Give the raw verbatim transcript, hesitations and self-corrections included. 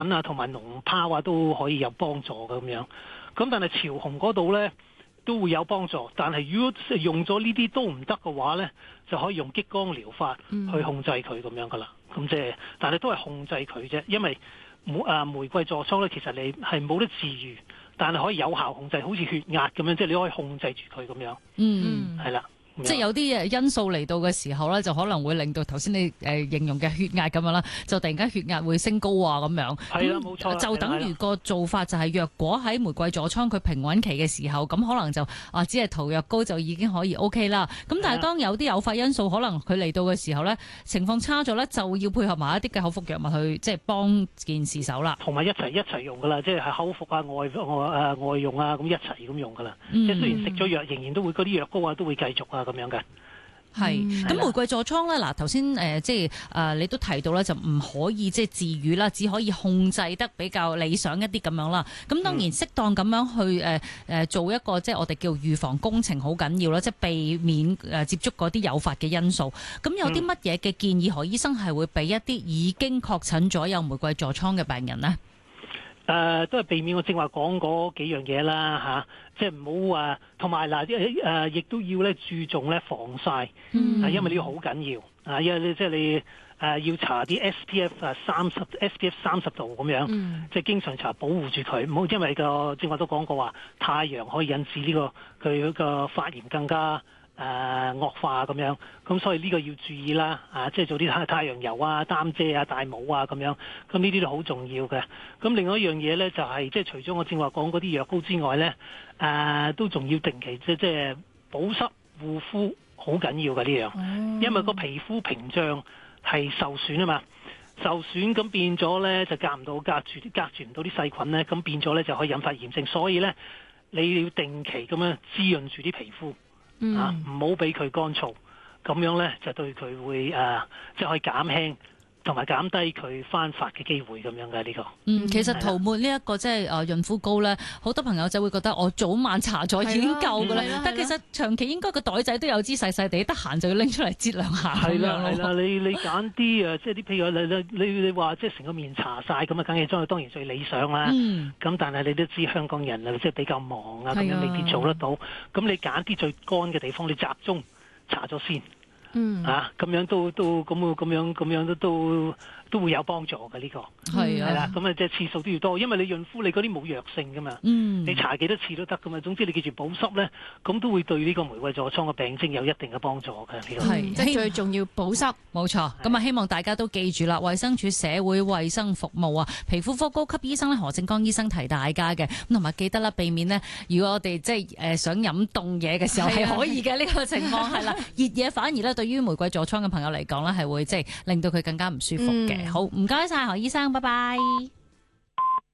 啊同埋膿疱啊都可以有幫助嘅咁樣。咁但係潮紅嗰度咧都會有幫助，但係如果用咗呢啲都唔得嘅話咧，就可以用激光療法去控制佢咁樣噶啦。咁即係，但係都係控制佢啫，因為玫啊玫瑰痤瘡咧，其實你係冇得治癒，但係可以有效控制，好似血壓咁樣，即係你可以控制住佢咁樣。 嗯， 係啦。 即係有啲因素嚟到嘅時候咧，就可能會令到頭先你誒形容嘅血壓咁樣啦，就突然間血壓會升高啊咁樣。 係啦，冇錯。 就等於個做法就係，若果喺玫瑰痤瘡佢平穩期嘅時候，咁可能就啊只係塗藥膏就已經可以 O K 啦。咁但係當有啲誘發因素，可能佢嚟到嘅時候咧，情況差咗咧，就要配合埋一啲嘅口服藥物去即係幫件事手啦。 同埋一齊一齊用噶啦，即係口服啊、外外誒外用啊，咁一齊咁用噶啦。即係雖然食咗藥，仍然都會嗰啲藥膏啊都會繼續啊咁樣嘅。 係，咁玫瑰痤瘡咧，嗱頭先誒即係誒、呃、你都提到啦，就唔可以即係治癒啦，只可以控制得比較理想一啲咁樣啦。咁當然適當咁樣去誒誒、呃、做一個即係我哋叫預防工程好緊要啦，即係避免誒接觸嗰啲誘發嘅因素。咁有啲乜嘢嘅建議，何醫生係會俾一啲已經確診咗有玫瑰痤瘡嘅病人呢？ 誒、呃、都係避免我正話講嗰幾樣嘢啦嚇，即係唔好話，同埋嗱誒亦都要咧注重咧防曬，嗯、因為呢個好緊要啊，因為你即係你誒、呃、要搽啲 S P F 啊三十 S P F 三十度咁樣，嗯、即係經常搽保護住佢，唔好因為個正話都講過話太陽可以引致呢、呢個佢個發炎更加。誒、呃、惡化咁樣，咁所以呢個要注意啦，啊，即係做啲太太陽油啊、擔遮啊、戴帽啊咁樣，咁呢啲都好重要嘅。咁另外一樣嘢咧，就係、是、即係除咗我正話講嗰啲藥膏之外咧，誒、呃、都仲要定期即即係保濕護膚，好緊要嘅呢樣，嗯、因為個皮膚屏障係受損啊嘛，受損咁變咗咧就隔唔到隔住隔住唔到啲細菌咧，咁變咗咧就可以引發炎症，所以咧你要定期咁樣滋潤住啲皮膚。嗯、啊，唔好俾佢乾燥，咁樣咧就對佢會誒、呃，即係可以減輕同埋減低佢翻發嘅機會咁樣嘅呢、這個。嗯， 其實塗抹呢一個即係誒潤膚膏咧，好多朋友就會覺得我早晚搽咗已經夠㗎啦，嗯、但其實長期應該個袋仔都有支細細地，得閒就要拎出嚟擠兩下咁樣咯。係啦係啦，你你揀啲誒，即係啲譬如你你你你話即係成個面搽晒咁啊，梗係當當然最理想啦。咁、嗯、但係你都知香港人啊，即係比較忙啊，咁樣未必做得到。咁你揀啲最乾嘅地方，你集中搽咗先。嗯啊，咁樣都都咁咁樣咁樣都都都會有幫助嘅呢、這個係啊，係啦，咁啊即係次數都要多，因為你潤膚你嗰啲冇藥性噶嘛，嗯，你搽幾多次都得噶嘛，總之你記住保濕咧，咁都會對呢個玫瑰痤瘡嘅病徵有一定嘅幫助嘅。係、這個， 即係最重要保濕， 冇錯。咁啊，希望大家都記住啦，衛生署社會衛生服務啊，皮膚科高級醫生咧何正剛醫生提大家嘅，咁同埋記得啦，避免呢，如果我哋即係誒想飲凍嘢嘅時候係可以嘅呢個情況係啦，熱嘢反而咧對於玫瑰痤瘡嘅朋友嚟講咧係會即係令到佢更加唔舒服嘅。嗯、好，唔該晒何醫生，拜拜。